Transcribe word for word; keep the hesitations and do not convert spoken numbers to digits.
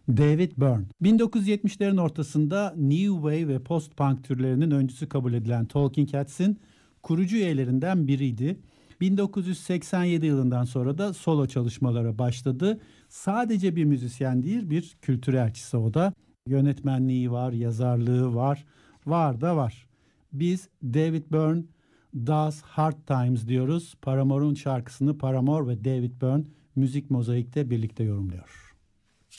David Byrne. bin dokuz yüz yetmişlerin ortasında New Wave ve Post-Punk türlerinin öncüsü kabul edilen Talking Heads'in kurucu üyelerinden biriydi. bin dokuz yüz seksen yedi yılından sonra da solo çalışmalara başladı. Sadece bir müzisyen değil, bir kültür elçisi o da. Yönetmenliği var, yazarlığı var, var da var. Biz David Byrne Does Hard Times diyoruz. Paramore'un şarkısını Paramore ve David Byrne Müzik Mozaik'te birlikte yorumluyor.